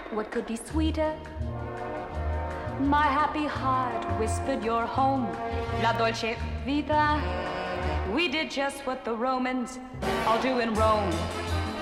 What could be sweeter? My happy heart whispered your home, La Dolce Vita. We did just what the Romans all do in Rome.